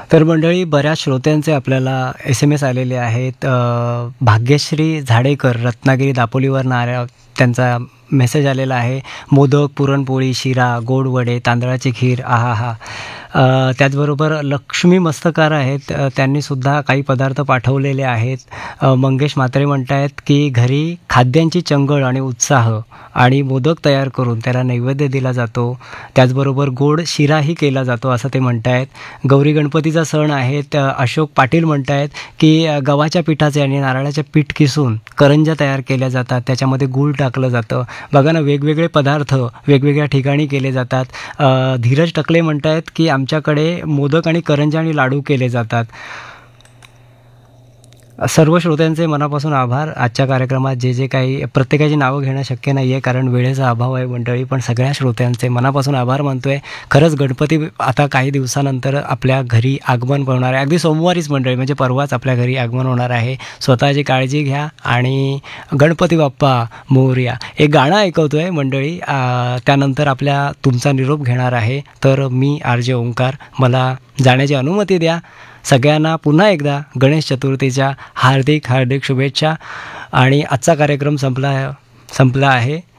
तर मंडळी बऱ्याच श्रोत्यांचे आपल्याला SMS आलेले आहेत. भाग्यश्री झाडेकर रत्नागिरी दापोलीवरून त्यांचा मेसेज आलेला आहे. मोदक, पुरणपोळी, शिरा, गोड वडे, तांदळाची खीर आहाहा! त्याचबरोबर लक्ष्मी मस्तकार आहेत. त्यांनीसुद्धा काही पदार्थ पाठवलेले आहेत. मंगेश म्हात्रे म्हणतायत की घरी खाद्यांची चंगळ आणि उत्साह आणि मोदक तयार करून त्याला नैवेद्य दिला जातो. त्याचबरोबर गोड शिराही केला जातो असं ते म्हणतायत. गौरी गणपतीचा सण आहे. अशोक पाटील म्हणतायत की गव्हाच्या पिठाचे आणि नारळाचे पीठ किसून करंज्या तयार केल्या जातात. त्याच्यामध्ये गूळ टाकलं जातं. बघा ना, वेगवेगळे पदार्थ वेगवेगळ्या ठिकाणी केले जातात. धीरज टकले म्हणतायत की आमच्याकडे मोदक आणि करंज्या आणि लाडू केले जातात. सर्व श्रोत्यांचे मनापासून आभार. आजच्या कार्यक्रमात जे जे काही प्रत्येकाची नावं घेणं शक्य नाही आहे कारण वेळेचा अभाव आहे मंडळी, पण सगळ्या श्रोत्यांचे मनापासून आभार मानतोय. खरंच गणपती आता काही दिवसानंतर आपल्या घरी आगमन होणार आहे. अगदी सोमवारीच मंडळी, म्हणजे परवाच आपल्या घरी आगमन होणार आहे. स्वतःची काळजी घ्या आणि गणपती बाप्पा मोरया एक गाणं ऐकवतोय मंडळी. त्यानंतर तुमचा निरोप घेणार आहे. तर मी RJ ओंकार, मला जाण्याची अनुमती द्या. सगळ्यांना पुन्हा एकदा गणेश चतुर्थीच्या हार्दिक हार्दिक शुभेच्छा. आणि आजचा कार्यक्रम संपला आहे.